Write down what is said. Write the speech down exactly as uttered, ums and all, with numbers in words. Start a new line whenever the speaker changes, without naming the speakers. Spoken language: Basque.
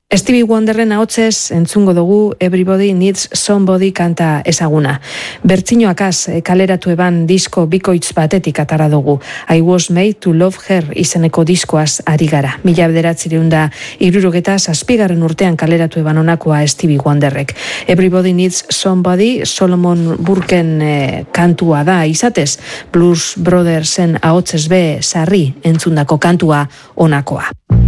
Stevie Wonderren ahotsez entzungo dugu Everybody Needs Somebody kanta ezaguna. Bertzinoakaz kaleratu eban disko bikoitz batetik atara dugu. I Was Made to Love Her izeneko diskoaz ari gara. Mila bederatzireun da hirurogeta zazpigarren urtean kaleratu eban onakoa Stevie Wonderrek. Everybody Needs Somebody Solomon Burken eh, kantua da izatez. Blues Brothersen ahotsez be sarri entzundako kantua onakoa.